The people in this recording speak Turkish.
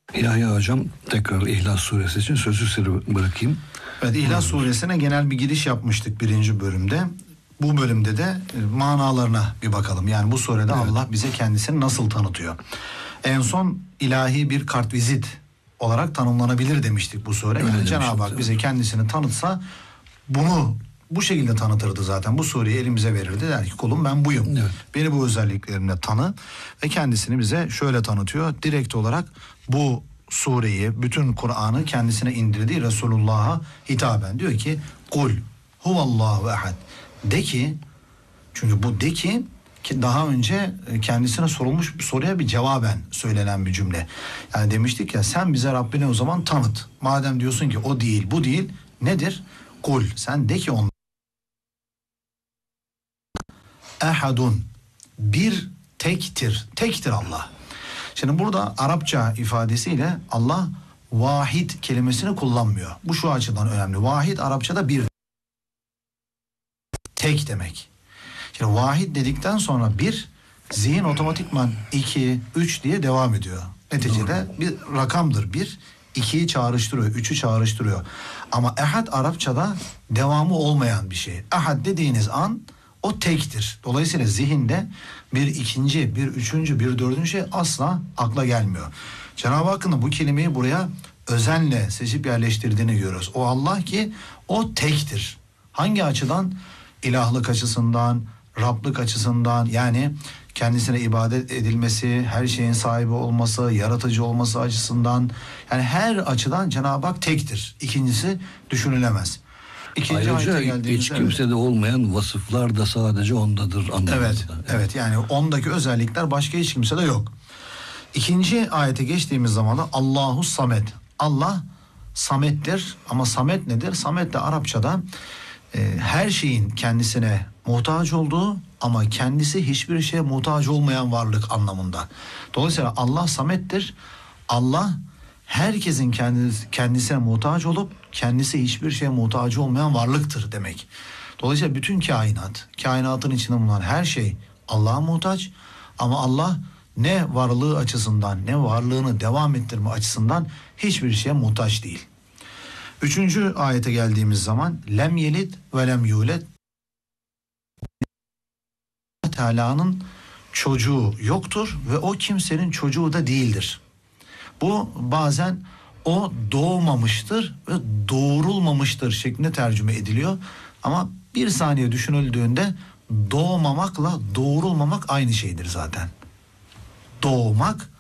Yahya hocam, tekrar İhlas suresi için sözü size bırakayım. Evet, İhlas suresine genel bir giriş yapmıştık birinci bölümde. Bu bölümde de manalarına bir bakalım. Yani bu surede evet, Allah bize kendisini nasıl tanıtıyor? En son ilahi bir kartvizit olarak tanımlanabilir demiştik bu sure. Yani Cenab-ı Hak bize kendisini tanıtsa bunu bu şekilde tanıtırdı zaten. Bu sureyi elimize verirdi. Der ki kulum ben buyum. Evet. Beni bu özelliklerimle tanı. Ve kendisini bize şöyle tanıtıyor. Direkt olarak bu sureyi, bütün Kur'an'ı kendisine indirdiği Resulullah'a hitaben diyor ki kul huvallahu ehad. De ki, çünkü bu de ki daha önce kendisine sorulmuş bir soruya bir cevaben söylenen bir cümle. Yani demiştik ya, sen bize Rabbini o zaman tanıt. Madem diyorsun ki o değil bu değil, nedir? Kul, sen de ki on ehadun, bir tektir Allah. Şimdi burada Arapça ifadesiyle Allah vahid kelimesini kullanmıyor. Bu şu açıdan önemli. Vahid Arapçada bir, tek demek. Şimdi vahid dedikten sonra bir, zihin otomatikman 2, 3 diye devam ediyor. Neticede bir rakamdır bir. 2'yi çağrıştırıyor, 3'ü çağrıştırıyor. Ama ehad Arapçada devamı olmayan bir şey. Ehad dediğiniz an o tektir. Dolayısıyla zihinde bir ikinci, bir üçüncü, bir dördüncü şey asla akla gelmiyor. Cenab-ı Hakk'ın da bu kelimeyi buraya özenle seçip yerleştirdiğini görüyoruz. O Allah ki o tektir. Hangi açıdan? İlahlık açısından, Rablık açısından, yani kendisine ibadet edilmesi, her şeyin sahibi olması, yaratıcı olması açısından, yani her açıdan Cenab-ı Hak tektir. İkincisi düşünülemez. Ayrıca hiç kimsede olmayan vasıflar da sadece ondadır anlamında. Evet, yani ondaki özellikler başka hiç kimsede yok. İkinci ayete geçtiğimiz zaman da Allahu Samet. Allah Samet'tir, ama Samet nedir? Samet de Arapçada her şeyin kendisine muhtaç olduğu ama kendisi hiçbir şeye muhtaç olmayan varlık anlamında. Dolayısıyla Allah Samet'tir. Allah herkesin kendisine muhtaç olup kendisi hiçbir şeye muhtaç olmayan varlıktır demek. Dolayısıyla bütün kainatın içinde bulunan her şey Allah'a muhtaç, ama Allah ne varlığı açısından ne varlığını devam ettirme açısından hiçbir şeye muhtaç değil. Üçüncü ayete geldiğimiz zaman lem yelid ve lem yulet. Teala'nın çocuğu yoktur ve o kimsenin çocuğu da değildir. Bu bazen o doğmamıştır ve doğurulmamıştır şeklinde tercüme ediliyor. Ama bir saniye düşünüldüğünde doğmamakla doğurulmamak aynı şeydir zaten. Doğmak